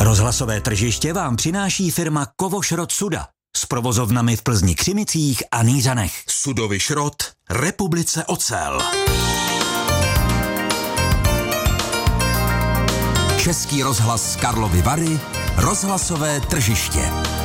Rozhlasové tržiště vám přináší firma Kovošrot Suda s provozovnami v Plzni, Křimicích a Nýřanech. Sudový šrot, Republice ocel. Český rozhlas Karlovy Vary, rozhlasové tržiště.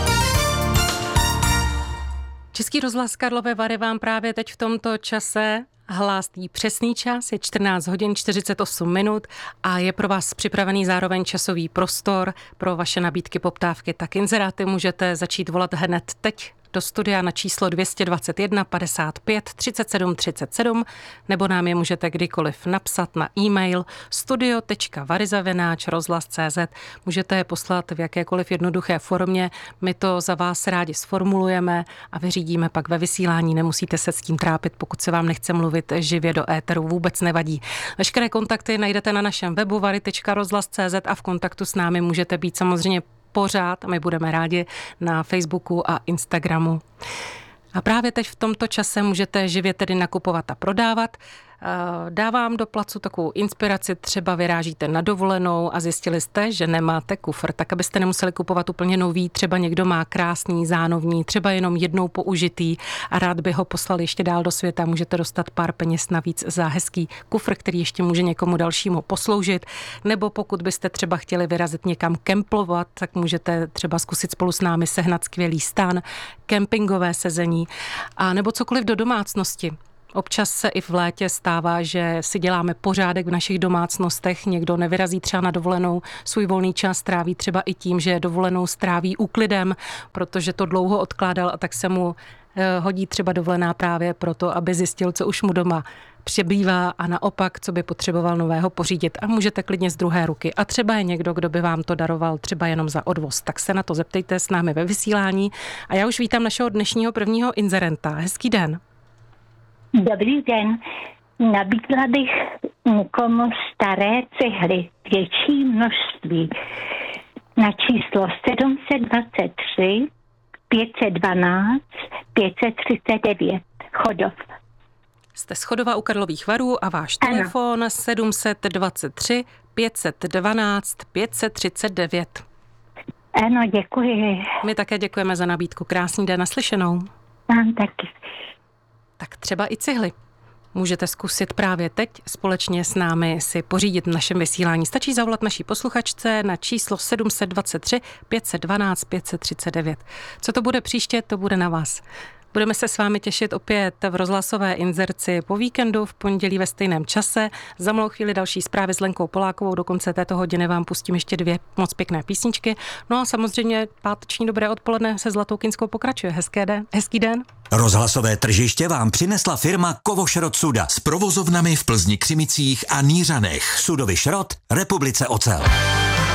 Český rozhlas Karlovy Vary vám právě teď v tomto čase hlásí přesný čas, je 14 hodin 48 minut a je pro vás připravený zároveň časový prostor pro vaše nabídky, poptávky. Tak inzeráty můžete začít volat hned teď do studia na číslo 221 55 37 37 nebo nám je můžete kdykoliv napsat na e-mail studio.varyzavináč.rozhlas.cz. Můžete je poslat v jakékoliv jednoduché formě, my to za vás rádi sformulujeme a vyřídíme pak ve vysílání, nemusíte se s tím trápit, pokud se vám nechce mluvit živě do éteru, vůbec nevadí. Veškeré kontakty najdete na našem webu vary.rozhlas.cz a v kontaktu s námi můžete být samozřejmě pořád a my budeme rádi na Facebooku a Instagramu. A právě teď v tomto čase můžete živě tedy nakupovat a prodávat. Dávám do placu takovou inspiraci, třeba vyrážíte na dovolenou a zjistili jste, že nemáte kufr, tak abyste nemuseli kupovat úplně nový, třeba někdo má krásný, zánovní, třeba jenom jednou použitý a rád by ho poslal ještě dál do světa, můžete dostat pár peněz navíc za hezký kufr, který ještě může někomu dalšímu posloužit, nebo pokud byste třeba chtěli vyrazit někam kemplovat, tak můžete třeba zkusit spolu s námi sehnat skvělý stán, kempingové sezení a nebo cokoliv do domácnosti. Občas se i v létě stává, že si děláme pořádek v našich domácnostech. Někdo nevyrazí třeba na dovolenou, svůj volný čas stráví třeba i tím, že dovolenou stráví úklidem, protože to dlouho odkládal a tak se mu hodí třeba dovolená právě proto, aby zjistil, co už mu doma přebývá a naopak, co by potřeboval nového pořídit. A můžete klidně z druhé ruky. A třeba je někdo, kdo by vám to daroval třeba jenom za odvoz. Tak se na to zeptejte s námi ve vysílání. A já už vítám našeho dnešního prvního inzerenta. Hezký den. Dobrý den. Nabídla bych někomu staré cihly, větší množství, na číslo 723 512 539 Chodov. Jste z Chodova u Karlových Varů a váš telefon 723 512 539. Ano, děkuji. My také děkujeme za nabídku. Krásný den, naslyšenou. Mám taky. Tak třeba i cihly. Můžete zkusit právě teď společně s námi si pořídit v našem vysílání. Stačí zavolat naší posluchačce na číslo 723 512 539. Co to bude příště, to bude na vás. Budeme se s vámi těšit opět v rozhlasové inzerci po víkendu v pondělí ve stejném čase. Za malou chvíli další zprávy s Lenkou Polákovou. Do konce této hodiny vám pustím ještě 2 moc pěkné písničky. No a samozřejmě páteční dobré odpoledne se Zlatou Kynskou pokračuje. Hezký den. Rozhlasové tržiště vám přinesla firma Kovošrot Suda S provozovnami v Plzni, Křimicích a Nýřanech. Sudový šrot, Republice ocel.